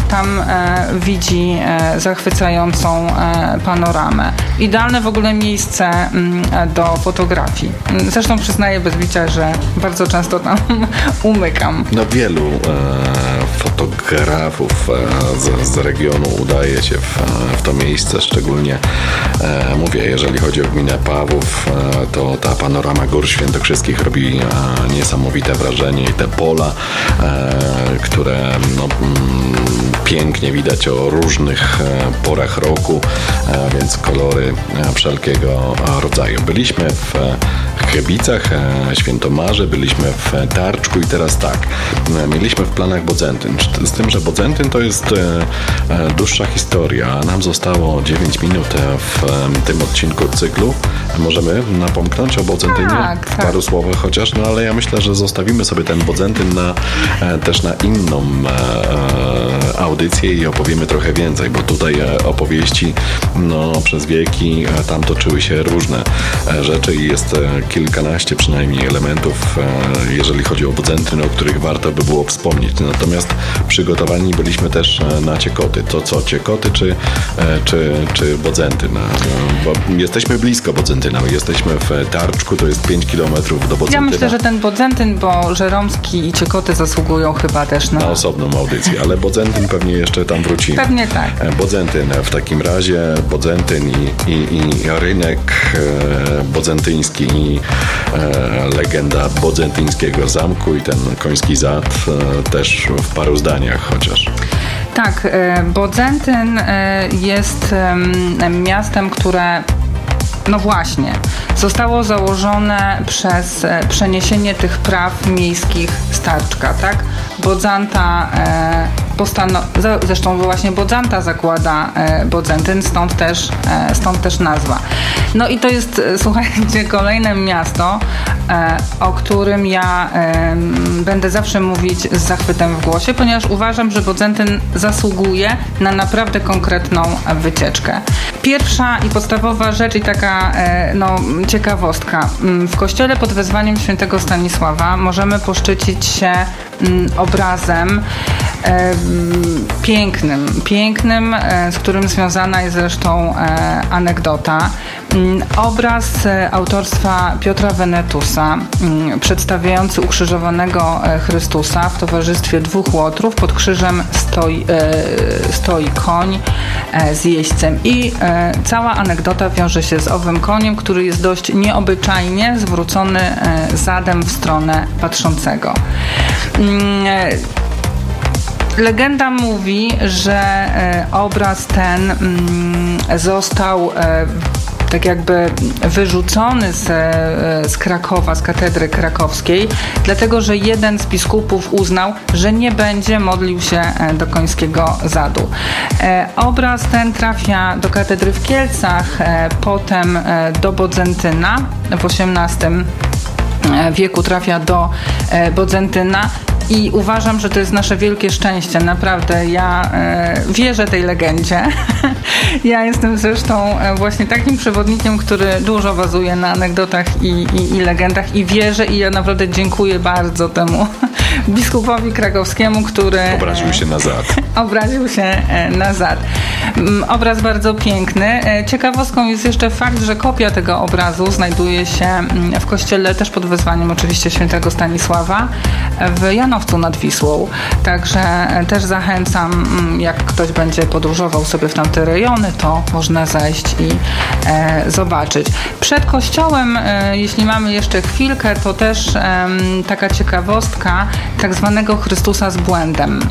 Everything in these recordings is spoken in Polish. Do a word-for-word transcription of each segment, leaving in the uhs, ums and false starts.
tam e, widzi e, zachwycającą e, panoramę. Idealne w ogóle miejsce m, do fotografii. Zresztą przyznaję bez bicia, że bardzo często tam umykam. No wielu e, fotografów e, z, z regionu udaje się w, w to miejsce, szczególnie e, mówię, jeżeli chodzi o gminę Pawłów, e, to ta panorama Gór Świętokrzyskich robi e, niesamowite wrażenie i te pola, e, które no, mm, pięknie widać o różnych e, porach roku, e, więc kolory e, wszelkiego rodzaju. Byliśmy w Chybicach, e, Świętomarze, byliśmy w Tarczku i teraz tak, e, mieliśmy w planach Bodzentyn, z tym, że Bodzentyn to jest e, e, dłuższa historia. Nam zostało dziewięć minut w e, tym odcinku cyklu. Możemy napomknąć o Bodzentynie tak, w tak. paru słowach chociaż, no ale ja myślę, że zostawimy sobie ten Bodzentyn na, e, też na inną e, e, audycję i opowiemy trochę więcej, bo tutaj e, opowieści no, przez wieki e, tam toczyły się różne e, rzeczy i jest e, kilkanaście przynajmniej elementów, e, jeżeli chodzi o Bodzentyn, o których warto by było wspomnieć. Natomiast przygotowani byliśmy też e, na Ciekoty. To co, Ciekoty czy, e, czy, czy Bodzentyn? E, bo jesteśmy blisko Bodzentyna. Jesteśmy w Tarczku, to jest pięć kilometrów do Bodzentyna. Ja myślę, że ten Bodzentyn, bo Żeromski i Ciekoty zasługują chyba też na... Na osobną audycję, ale Bodzentyn pewnie jeszcze tam wrócimy. Pewnie tak. Bodzentyn w takim razie, Bodzentyn i, i, i rynek e, bodzentyński i e, legenda bodzentyńskiego zamku i ten koński zad e, też w paru zdaniach chociaż. Tak, e, Bodzentyn e, jest e, miastem, które no właśnie, zostało założone przez e, przeniesienie tych praw miejskich z Tarczka, tak? Bodzanta e, postano- zresztą właśnie Bodzanta zakłada e, Bodzentyn, stąd też, e, stąd też nazwa. No i to jest, e, słuchajcie, kolejne miasto, e, o którym ja e, będę zawsze mówić z zachwytem w głosie, ponieważ uważam, że Bodzentyn zasługuje na naprawdę konkretną wycieczkę. Pierwsza i podstawowa rzecz i taka e, no, ciekawostka. W kościele pod wezwaniem świętego Stanisława możemy poszczycić się m, obrazem e, pięknym, pięknym, e, z którym związana jest zresztą e, anegdota. M, obraz e, autorstwa Piotra Venetusa, m, przedstawiający ukrzyżowanego e, Chrystusa w towarzystwie dwóch łotrów. Pod krzyżem stoi, e, stoi koń e, z jeźdźcem i e, cała anegdota wiąże się z owym koniem, który jest dość nieobyczajnie zwrócony e, zadem w stronę patrzącego. E, Legenda mówi, że e, obraz ten mm, został e, tak jakby wyrzucony z, z Krakowa, z katedry krakowskiej, dlatego, że jeden z biskupów uznał, że nie będzie modlił się do końskiego zadu. E, obraz ten trafia do katedry w Kielcach, e, potem e, do Bodzentyna w osiemnastym wieku trafia do e, Bodzentyna. I uważam, że to jest nasze wielkie szczęście. Naprawdę, ja e, wierzę tej legendzie. Ja jestem zresztą e, właśnie takim przewodnikiem, który dużo bazuje na anegdotach i, i, i legendach i wierzę i ja naprawdę dziękuję bardzo temu biskupowi krakowskiemu, który... Obraził się na zad. Obraził się e, na zad. Obraz bardzo piękny. E, ciekawostką jest jeszcze fakt, że kopia tego obrazu znajduje się w kościele też pod wezwaniem oczywiście świętego Stanisława w Janowcu nad Wisłą. Także też zachęcam, jak ktoś będzie podróżował sobie w tamte rejony, to można zejść i e, zobaczyć. Przed kościołem, e, jeśli mamy jeszcze chwilkę, to też e, taka ciekawostka tak zwanego Chrystusa z błędem.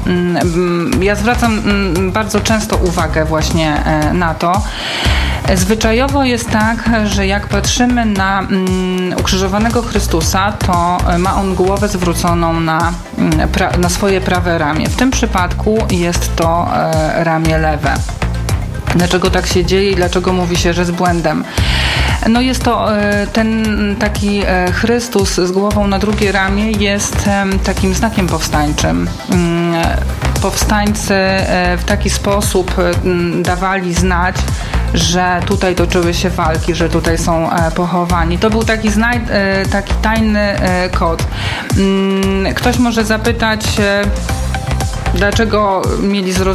Ja zwracam bardzo często uwagę właśnie e, na to. Zwyczajowo jest tak, że jak patrzymy na mm, ukrzyżowanego Chrystusa, to ma on głowę zwróconą na, pra, na swoje prawe ramię. W tym przypadku jest to e, ramię lewe. Dlaczego tak się dzieje i dlaczego mówi się, że z błędem? No jest to e, ten taki e, Chrystus z głową na drugie ramię jest e, takim znakiem powstańczym. E, powstańcy e, w taki sposób e, dawali znać, że tutaj toczyły się walki, że tutaj są e, pochowani. To był taki, znaj- e, taki tajny e, kod. Mm, ktoś może zapytać, e, dlaczego mieli zrozumieć